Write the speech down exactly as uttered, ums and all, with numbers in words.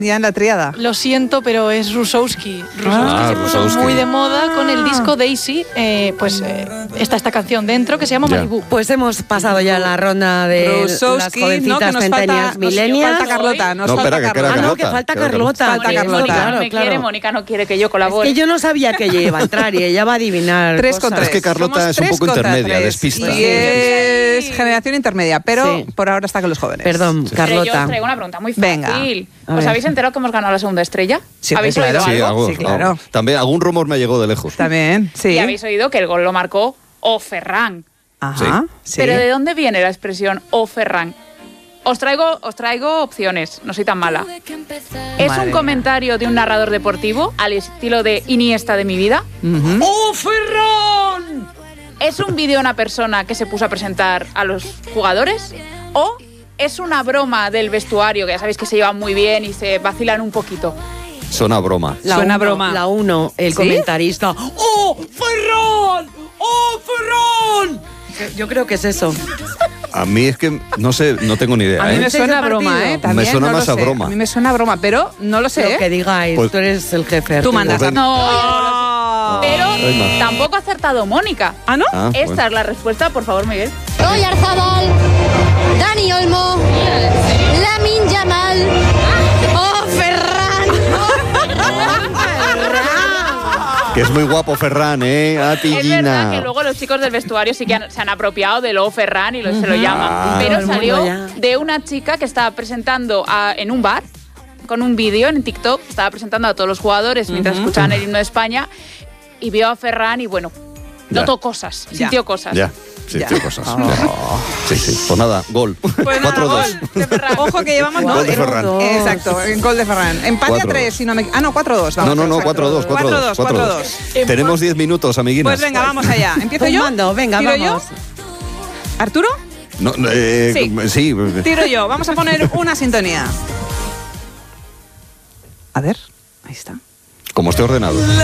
Ya en la triada. Lo siento, pero es Rusowski. Rusowski Ah, se puso Rusowski. muy de moda con el disco Daisy. Eh, pues eh, está esta canción dentro que se llama Ya. Malibu. Pues hemos pasado ya la ronda de Rusowski, las jovencitas no, que nos falta, centenias, nos millennials. falta Carlota. Nos No, falta espera, que queda Ah, Carlota. no, que falta Queda Carlota. Falta que Carlota. esto, Mónica claro, no me claro. quiere, Mónica no quiere que yo Es colabore. que yo no sabía que ella iba a entrar y ella va a adivinar Tres cosas. contra Es que Carlota Somos es un tres poco contra intermedia, tres. despista. Y Sí. es generación intermedia, pero Sí. por ahora está con los jóvenes. Perdón, Pero yo os Carlota. traigo una pregunta muy Venga. fácil. A ¿Os ver. habéis enterado que hemos ganado la segunda estrella? Sí, ¿Habéis claro. oído Sí, algo? algo, Sí, claro. algo. También algún rumor me llegó de lejos. También, sí. Y habéis oído que el gol lo marcó O Ferran. Ajá, sí. Pero ¿de dónde viene la expresión O Ferran? Os traigo, os traigo opciones, no soy tan mala. ¿Es Madre un mía. comentario de un narrador deportivo al estilo de Iniesta de mi vida? Ujú. ¡Oh, Ferran! ¿Es un vídeo de una persona que se puso a presentar a los jugadores? ¿O es una broma del vestuario, que ya sabéis que se llevan muy bien y se vacilan un poquito? Suena broma. La Suena uno, broma. La uno, el ¿Sí? comentarista. ¡Oh, Ferran! ¡Oh, Ferran! Yo creo que es eso. A mí es que, no sé, no tengo ni idea. A mí ¿eh? me suena a ¿Ese broma, partido? ¿eh? Me También, suena no lo más a sé. broma. A mí me suena a broma, pero no lo sé, Lo ¿eh? que digáis, Pues- tú eres el jefe. Tú Arturo. mandas. Pues ven. No, pero Venga. tampoco ha acertado Mónica. ¿Ah, no? Ah, Esta bueno. es la respuesta, por favor, Miguel. Roy Arzabal, Dani Olmo, Lamin Yamal, ¡oh, Ferran! Que es muy guapo Ferran, ¿eh? A ti, Es verdad Gina. que luego los chicos del vestuario sí que han- se han apropiado del O Ferran y lo, se lo llaman. Ah. Pero Todo el salió mundo ya. de una chica que estaba presentando a- en un bar con un vídeo en TikTok, estaba presentando a todos los jugadores mientras escuchaban el himno de España y vio a Ferran y bueno, Ya. notó cosas, Ya. sintió cosas. Ya, sí, Ya. tío, cosas. Oh. Ya. Sí, sí. Pues nada, gol. Pues nada, cuatro dos. gol. De Ferran. Ojo que llevamos Gol de en- Ferran. Exacto, en gol de Ferran. Empate a Cuatro tres, dos. si no me. Ah, no, cuatro dos. No, no, no, cuatro dos, cuatro dos. cuatro dos. Tenemos diez minutos, amiguinas. Pues venga, vamos allá. ¿Empiezo yo? Tumbando, venga, ¿Tiro vamos. yo? ¿Arturo? No, eh, Sí. sí. Tiro yo. Vamos a poner una sintonía. A ver, ahí está. Como esté ordenado.